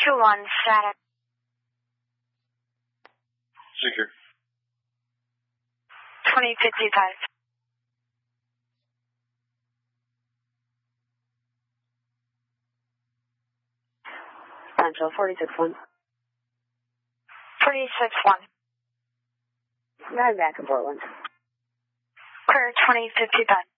221 static. Secure. 2055. Central 46-1. 46-1. Right back in Portland. Clear 2055.